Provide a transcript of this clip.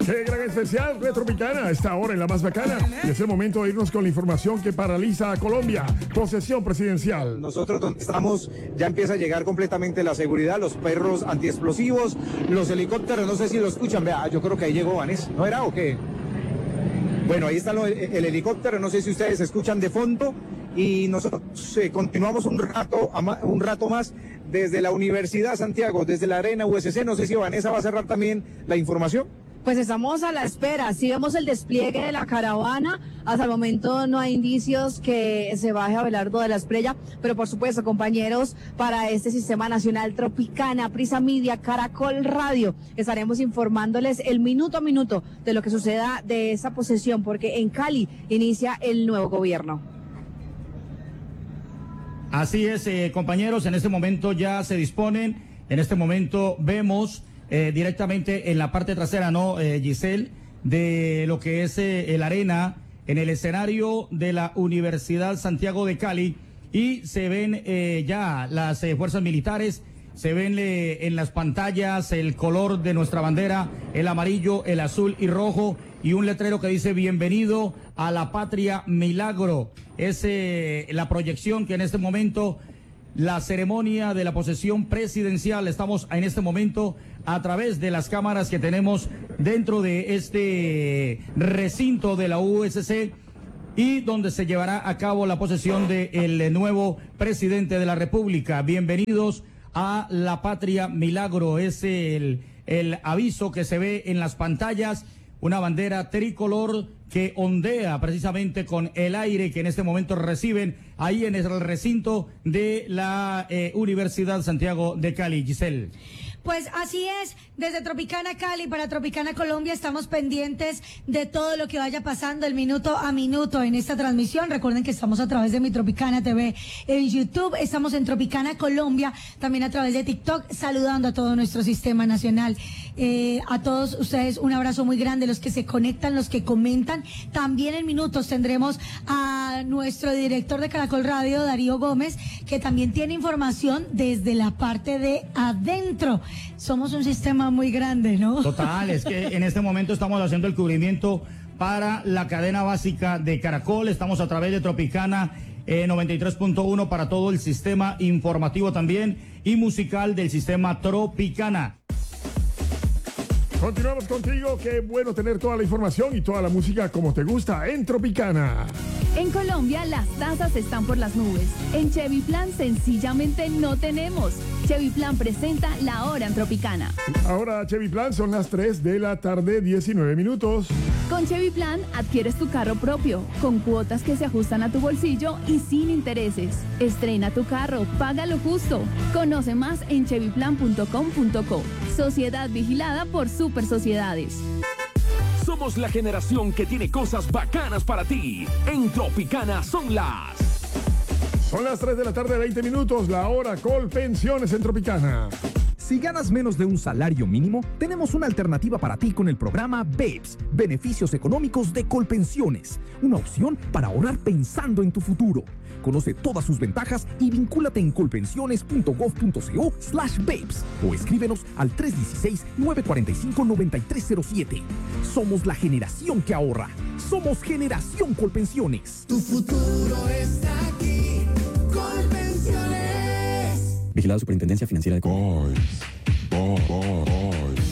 Qué gran especial, Retropicana, a esta hora en la más bacana. Y es el momento de irnos con la información que paraliza a Colombia. Posesión presidencial. Nosotros donde estamos ya empieza a llegar completamente la seguridad, los perros antiexplosivos, los helicópteros, no sé si lo escuchan, vea, yo creo que ahí llegó Vanessa, ¿no era o qué? Bueno, ahí está el helicóptero, no sé si ustedes escuchan de fondo y nosotros continuamos un rato más desde la Universidad Santiago, desde la Arena USC, no sé si Vanessa va a cerrar también la información. Pues estamos a la espera, si vemos el despliegue de la caravana, hasta el momento no hay indicios que se baje Abelardo de la Espriella, pero por supuesto, compañeros, para este Sistema Nacional Tropicana, Prisa Media, Caracol Radio, estaremos informándoles el minuto a minuto de lo que suceda de esa posesión, porque en Cali inicia el nuevo gobierno. Así es, compañeros, en este momento ya se disponen, en este momento vemos directamente en la parte trasera, ¿no, Giselle? De lo que es el Arena, en el escenario de la Universidad Santiago de Cali, y se ven ya las fuerzas militares, se ven en las pantallas el color de nuestra bandera, el amarillo, el azul y rojo, y un letrero que dice bienvenido a la patria milagro. Es la proyección que en este momento, la ceremonia de la posesión presidencial, estamos en este momento a través de las cámaras que tenemos dentro de este recinto de la USC, y donde se llevará a cabo la posesión del nuevo presidente de la República. Bienvenidos a la patria milagro, es el aviso que se ve en las pantallas, una bandera tricolor que ondea precisamente con el aire que en este momento reciben ahí en el recinto de la Universidad Santiago de Cali. Giselle. Pues así es, desde Tropicana Cali para Tropicana Colombia estamos pendientes de todo lo que vaya pasando el minuto a minuto en esta transmisión. Recuerden que estamos a través de Mi Tropicana TV en YouTube, estamos en Tropicana Colombia, también a través de TikTok, saludando a todo nuestro sistema nacional. A todos ustedes un abrazo muy grande, los que se conectan, los que comentan. También en minutos tendremos a nuestro director de Caracol Radio, Darío Gómez, que también tiene información desde la parte de adentro. Somos un sistema muy grande, ¿no? Total, es que en este momento estamos haciendo el cubrimiento para la cadena básica de Caracol. Estamos a través de Tropicana 93.1 para todo el sistema informativo también y musical del sistema Tropicana. Continuamos contigo, qué bueno tener toda la información y toda la música como te gusta en Tropicana. En Colombia las tasas están por las nubes. En Chevy Plan sencillamente no tenemos. Chevy Plan presenta la hora en Tropicana. Ahora Chevy Plan son las 3 de la tarde, 19 minutos. Con Chevy Plan adquieres tu carro propio, con cuotas que se ajustan a tu bolsillo y sin intereses. Estrena tu carro, paga lo justo. Conoce más en chevyplan.com.co. Sociedad vigilada por Super Sociedades. Somos la generación que tiene cosas bacanas para ti. En Tropicana son las 3 de la tarde, 20 minutos, la hora Colpensiones en Tropicana. Si ganas menos de un salario mínimo, tenemos una alternativa para ti con el programa BEPS, Beneficios Económicos de Colpensiones, una opción para ahorrar pensando en tu futuro. Conoce todas sus ventajas y vincúlate en colpensiones.gov.co/BEPS o escríbenos al 316-945-9307. Somos la generación que ahorra. Somos Generación Colpensiones. Tu futuro está aquí. Colpensiones. Vigilado Superintendencia Financiera de Colombia.